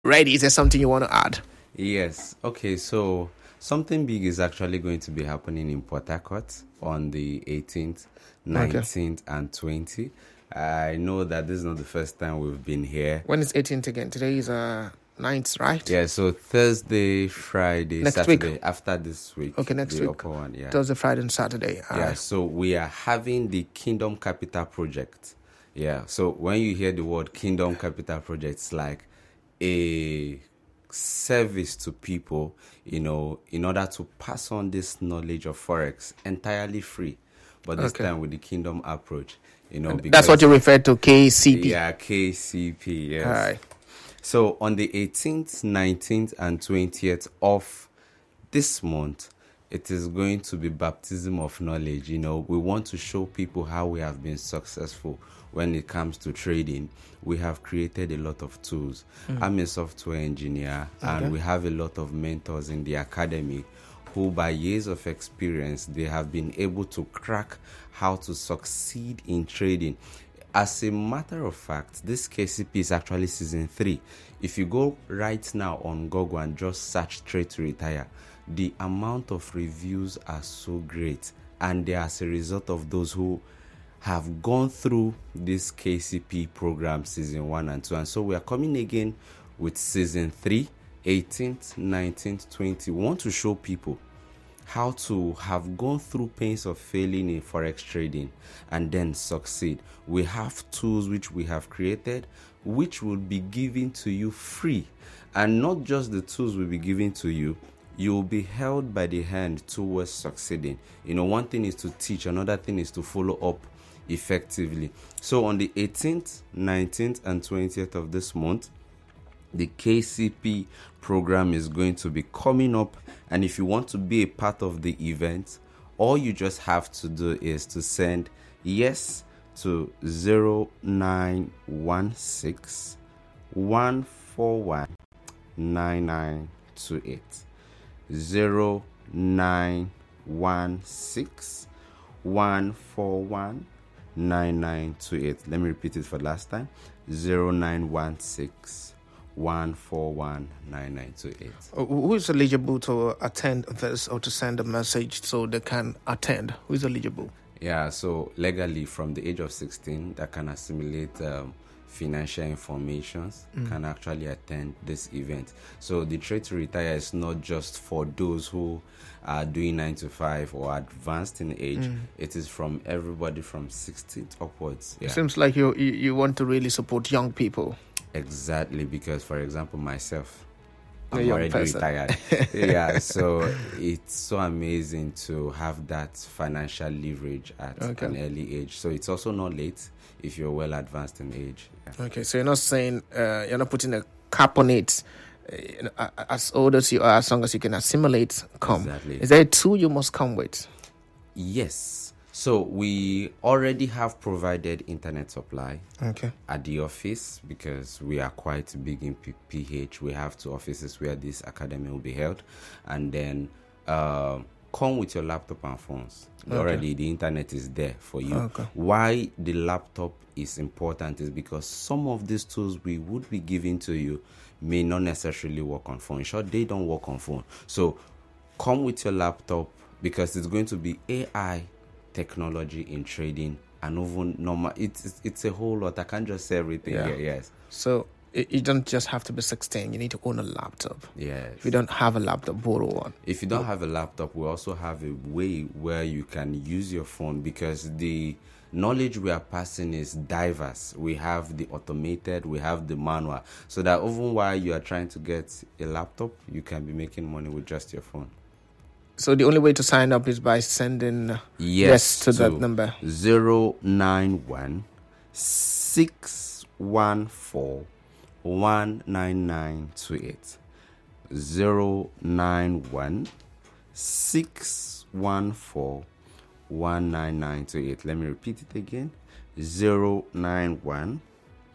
Ready? Is there something you want to add? Yes. Okay, so something big is actually going to be happening in Port Harcourt on the 18th, 19th, and 20th. I know that this is not the first time we've been here. When is 18th again? Today is 9th, right? Yeah, so Thursday, Friday, Next Saturday, week. after this week. Okay, next the week. upper one, yeah. Thursday, Friday, and Saturday. Yeah, so we are having the Kingdom Capital Project. Yeah, so when you hear the word Kingdom Capital Project, it's like a service to people, in order to pass on this knowledge of Forex entirely free, but this time with the Kingdom approach, because that's what you refer to, KCP. Yeah, KCP, yes. All right. So on the 18th, 19th, and 20th of this month, it is going to be baptism of knowledge. We want to show people how we have been successful when it comes to trading. We have created a lot of tools. I'm a software engineer, and we have a lot of mentors in the academy who, by years of experience, they have been able to crack how to succeed in trading. As a matter of fact, this KCP is actually season 3. If you go right now on Google and just search Trade to Retire, the amount of reviews are so great, and they are as a result of those who have gone through this KCP program season 1 and 2. And so we are coming again with season 3, 18th, 19th, 20th. We want to show people how to have gone through pains of failing in Forex trading and then succeed. We have tools which we have created, which will be given to you free. And not just the tools will be given to you, you will be held by the hand towards succeeding. One thing is to teach, another thing is to follow up effectively. So on the 18th, 19th, and 20th of this month, the KCP program is going to be coming up, and if you want to be a part of the event, all you just have to do is to send yes to 0916 141 9928. 0916 141 9928. Let me repeat it for the last time. 0916 141 9928. Who is eligible to attend this or to send a message so they can attend? Who is eligible? Yeah, so legally from the age of 16 that can assimilate financial informations can actually attend this event. So the Trade to Retire is not just for those who are doing 9 to 5 or advanced in age. It is from everybody from 16 upwards. Yeah. It seems like you want to really support young people. Exactly, because for example myself, A I'm young already person. retired. Yeah, so it's so amazing to have that financial leverage at an early age. So it's also not late if you're well advanced in age. Yeah. Okay, so you're not saying you're not putting a cap on it. As old as you are, as long as you can assimilate, come. Exactly. Is there a tool you must come with? Yes. So we already have provided internet supply at the office, because we are quite big in PH. We have 2 offices where this academy will be held. And then come with your laptop and phones. Already the internet is there for you. Why the laptop is important is because some of these tools we would be giving to you may not necessarily work on phone. In short, they don't work on phone. So come with your laptop, because it's going to be AI technology in trading, and even normal. It's a whole lot. I can't just say everything here. Yes. So you don't just have to be 16. You need to own a laptop. Yes. If you don't have a laptop, borrow one. If you don't have a laptop, we also have a way where you can use your phone, because the knowledge we are passing is diverse. We have the automated, we have the manual, so that even while you are trying to get a laptop, you can be making money with just your phone. So the only way to sign up is by sending yes to that number. 091 614 19928. 091 614 19928. Let me repeat it again. 091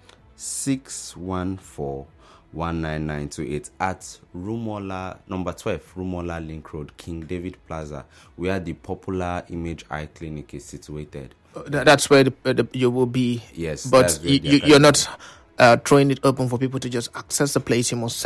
614 19928 at Rumola, number 12, Rumola Link Road, King David Plaza, where the popular Image Eye Clinic is situated. That's where you will be. Yes, but you're not throwing it open for people to just access the place. You must